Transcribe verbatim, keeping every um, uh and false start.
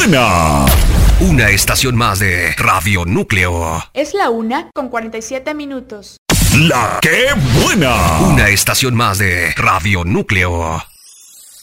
buena! Una estación más de Radio Núcleo. Es la una con cuarenta y siete minutos. ¡La que buena! Una estación más de Radio Núcleo.